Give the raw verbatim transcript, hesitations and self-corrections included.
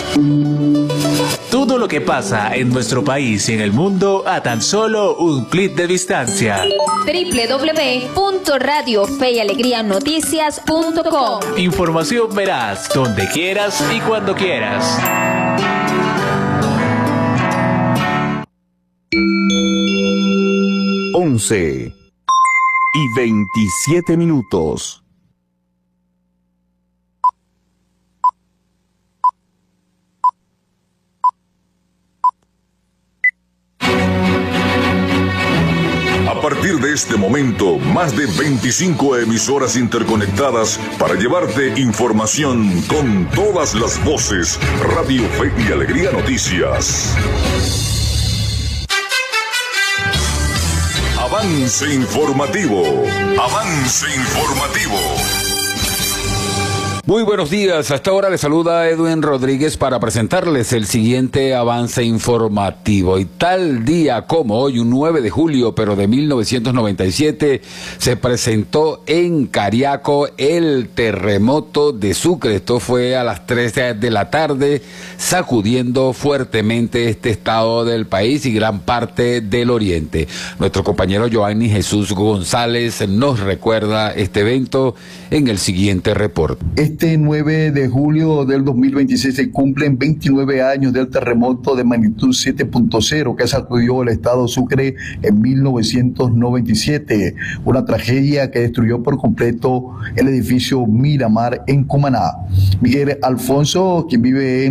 Todo lo que pasa en nuestro país y en el mundo a tan solo un clic de distancia. doble u doble u doble u punto radio fe y alegría noticias punto com. Información veraz donde quieras y cuando quieras. Once y veintisiete minutos. A partir de este momento, más de veinticinco emisoras interconectadas para llevarte información con todas las voces. Radio Fe y Alegría Noticias. Avance informativo. Avance informativo. Muy buenos días, hasta ahora les saluda Edwin Rodríguez para presentarles el siguiente avance informativo. Y tal día como hoy, un nueve de julio, pero de mil novecientos noventa y siete, se presentó en Cariaco el terremoto de Sucre. Esto fue a las tres de la tarde, sacudiendo fuertemente este estado del país y gran parte del oriente. Nuestro compañero Giovanni Jesús González nos recuerda este evento en el siguiente reporte. Este nueve de julio del dos mil veintiséis se cumplen veintinueve años del terremoto de magnitud siete punto cero que sacudió el estado Sucre en mil novecientos noventa y siete, una tragedia que destruyó por completo el edificio Miramar en Cumaná. Miguel Alfonso, quien vive en